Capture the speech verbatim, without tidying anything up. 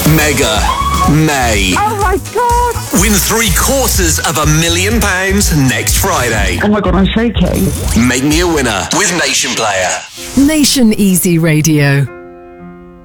Mega May. Oh my God! Win three quarters of a million pounds next Friday. Oh my God, I'm shaking. Make me a winner with Nation Player. Nation Easy Radio.